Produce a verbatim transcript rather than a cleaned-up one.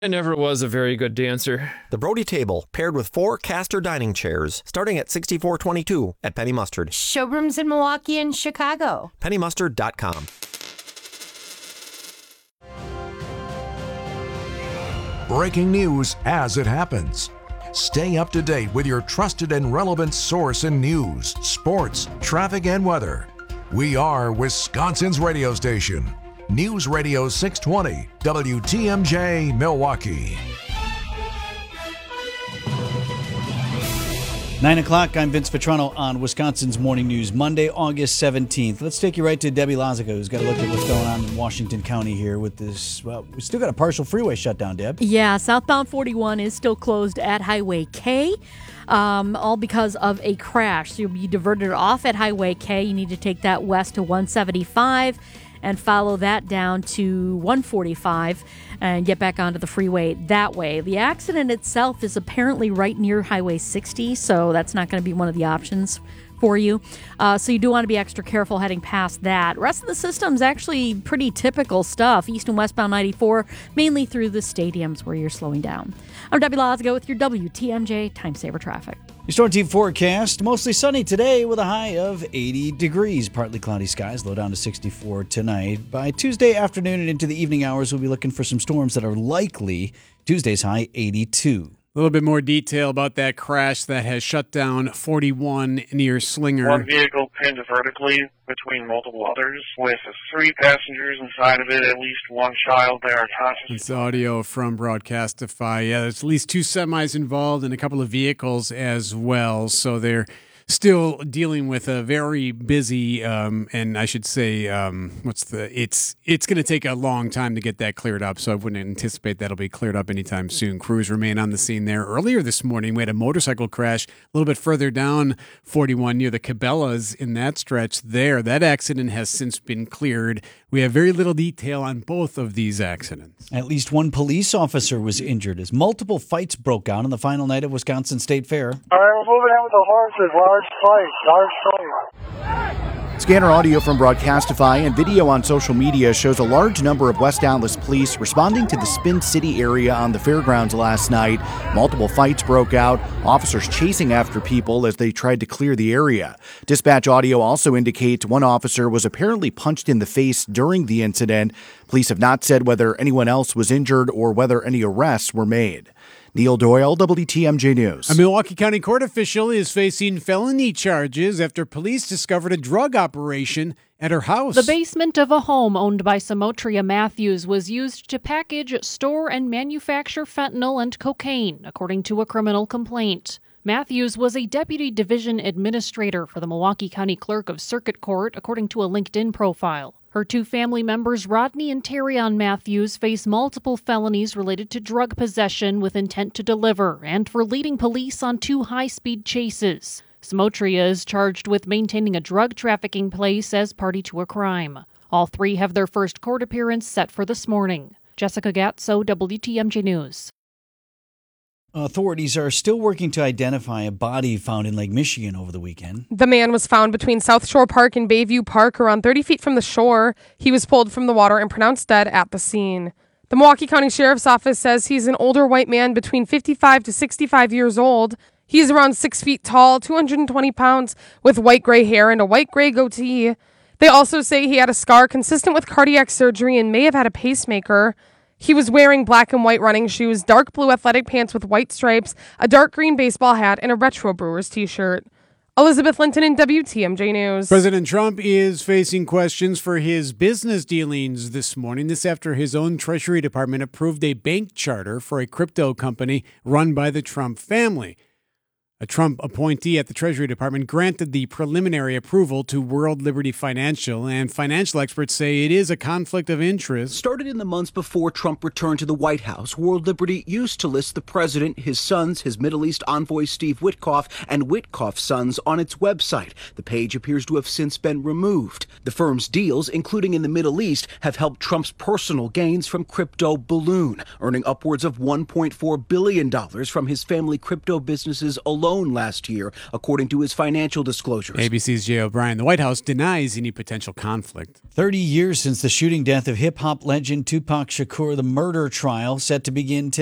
I never was a very good dancer. The Brody Table, paired with four caster dining chairs, starting at sixty-four twenty-two at Penny Mustard. Showrooms in Milwaukee and Chicago. penny mustard dot com. Breaking news as it happens. Stay up to date with your trusted and relevant source in news, sports, traffic, and weather. We are Wisconsin's radio station. News Radio six twenty, W T M J, Milwaukee. Nine o'clock, I'm Vince Petrano on Wisconsin's Morning News, Monday, August seventeenth. Let's take you right to Debbie Lazica, who's got a look at what's going on in Washington County here with this. Well, we still got a partial freeway shutdown, Deb. Yeah, southbound forty-one is still closed at Highway K, um, all because of a crash. So you'll be diverted off at Highway K. You need to take that west to one seventy-five and follow that down to one forty-five and get back onto the freeway that way. The accident itself is apparently right near Highway sixty, so that's not going to be one of the options for you. Uh, so you do want to be extra careful heading past that. Rest of the system's actually pretty typical stuff. East and westbound ninety-four, mainly through the stadiums where you're slowing down. I'm Debbie Lazica with your W T M J Time Saver Traffic. Your Storm Team forecast, mostly sunny today with a high of eighty degrees. Partly cloudy skies, low down to sixty-four tonight. By Tuesday afternoon and into the evening hours, we'll be looking for some storms that are likely. Tuesday's high, eighty-two. A little bit more detail about that crash that has shut down forty-one near Slinger. One vehicle pinned vertically between multiple others with three passengers inside of it, at least one child there unconscious. It's audio from Broadcastify. Yeah, there's at least two semis involved and a couple of vehicles as well. So they're still dealing with a very busy, um, and I should say, um, what's the? It's it's going to take a long time to get that cleared up. So I wouldn't anticipate that'll be cleared up anytime soon. Crews remain on the scene there. Earlier this morning, we had a motorcycle crash a little bit further down forty-one near the Cabela's in that stretch there. That accident has since been cleared. We have very little detail on both of these accidents. At least one police officer was injured as multiple fights broke out on the final night of Wisconsin State Fair. All right, we're moving in with the horses. Large fight, large fight. Scanner audio from Broadcastify and video on social media shows a large number of West Allis police responding to the Spin City area on the fairgrounds last night. Multiple fights broke out, officers chasing after people as they tried to clear the area. Dispatch audio also indicates one officer was apparently punched in the face during the incident. Police have not said whether anyone else was injured or whether any arrests were made. Neil Doyle, W T M J News. A Milwaukee County court official is facing felony charges after police discovered a drug operation at her house. The basement of a home owned by Samotria Matthews was used to package, store, and manufacture fentanyl and cocaine, according to a criminal complaint. Matthews was a deputy division administrator for the Milwaukee County Clerk of Circuit Court, according to a LinkedIn profile. Her two family members, Rodney and Terrion Matthews, face multiple felonies related to drug possession with intent to deliver and for leading police on two high-speed chases. Samotria is charged with maintaining a drug trafficking place as party to a crime. All three have their first court appearance set for this morning. Jessica Gatso, W T M J News. Authorities are still working to identify a body found in Lake Michigan over the weekend. The man was found between South Shore Park and Bayview Park, around thirty feet from the shore. He was pulled from the water and pronounced dead at the scene. The Milwaukee County Sheriff's Office says he's an older white man between fifty-five to sixty-five years old. He's around six feet tall, two hundred twenty pounds, with white-gray hair and a white-gray goatee. They also say he had a scar consistent with cardiac surgery and may have had a pacemaker. He was wearing black and white running shoes, dark blue athletic pants with white stripes, a dark green baseball hat, and a Retro Brewers t-shirt. Elizabeth Linton in W T M J News. President Trump is facing questions for his business dealings this morning. This after his own Treasury Department approved a bank charter for a crypto company run by the Trump family. A Trump appointee at the Treasury Department granted the preliminary approval to World Liberty Financial, and financial experts say it is a conflict of interest. Started in the months before Trump returned to the White House, World Liberty used to list the president, his sons, his Middle East envoy Steve Witkoff, and Witkoff's sons on its website. The page appears to have since been removed. The firm's deals, including in the Middle East, have helped Trump's personal gains from crypto balloon, earning upwards of one point four billion dollars from his family crypto businesses alone alone last year, according to his financial disclosures. A B C's Jay O'Brien. The White House denies any potential conflict. thirty years since the shooting death of hip-hop legend Tupac Shakur, the murder trial set to begin today.